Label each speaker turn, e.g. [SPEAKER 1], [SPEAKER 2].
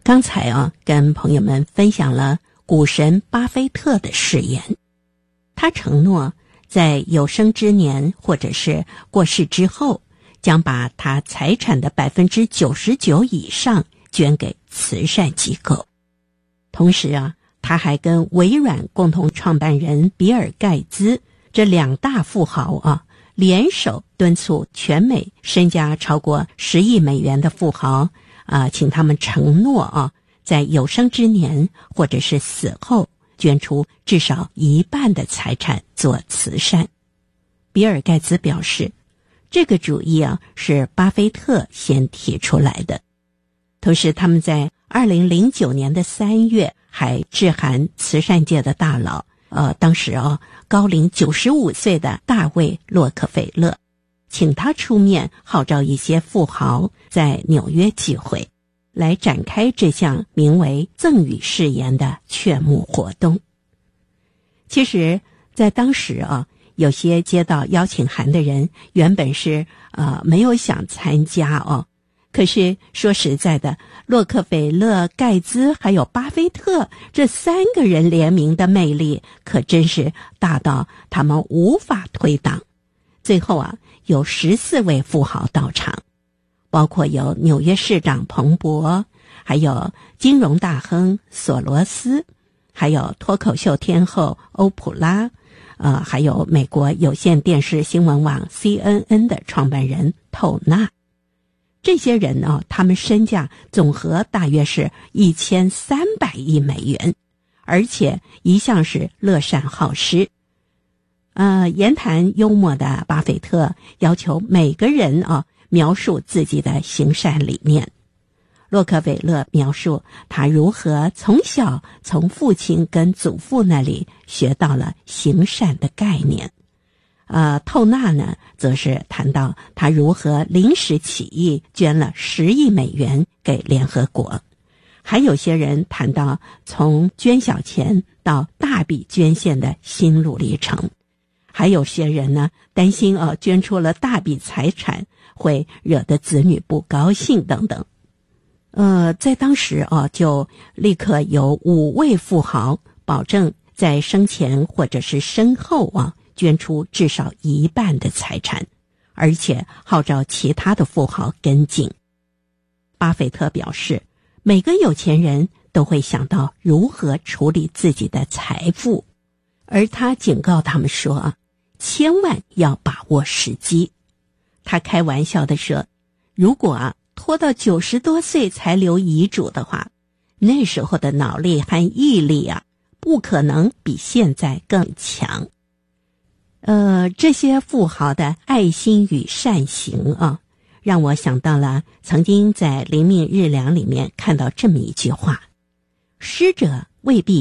[SPEAKER 1] 刚才跟朋友们分享了股神巴菲特的誓言，他承诺在有生之年或者是过世之后，将把他财产的 99% 以上捐给慈善机构。同时他还跟微软共同创办人比尔盖茨这两大富豪联手敦促全美身家超过10亿美元的富豪请他们承诺在有生之年或者是死后捐出至少1半的财产做慈善。比尔盖茨表示，这个主意是巴菲特先提出来的。同时他们在2009年的3月还致函慈善界的大佬，当时高龄95岁的大卫洛克菲勒，请他出面号召一些富豪在纽约聚会，来展开这项名为赠与誓言的劝募活动。其实在当时有些接到邀请函的人原本是没有想参加可是说实在的，洛克菲勒、盖茨还有巴菲特这3个人联名的魅力可真是大到他们无法推挡。最后有14位富豪到场，包括有纽约市长彭博，还有金融大亨索罗斯，还有脱口秀天后欧普拉，还有美国有线电视新闻网 CNN 的创办人透纳。这些人他们身价总和大约是1300亿美元，而且一向是乐善好施。言谈幽默的巴菲特要求每个人描述自己的行善理念。洛克菲勒描述他如何从小从父亲跟祖父那里学到了行善的概念。透纳呢，则是谈到他如何临时起意捐了10亿美元给联合国。还有些人谈到从捐小钱到大笔捐献的心路历程。还有些人呢，担心捐出了大笔财产会惹得子女不高兴等等。在当时就立刻有5位富豪保证在生前或者是身后捐出至少1半的财产，而且号召其他的富豪跟进。巴菲特表示，每个有钱人都会想到如何处理自己的财富，而他警告他们说千万要把握时机。他开玩笑地说，如果拖到90多岁才留遗嘱的话，那时候的脑力和毅力不可能比现在更强。这些富豪的爱心与善行让我想到了曾经在灵命日粮里面看到这么一句话：施者未必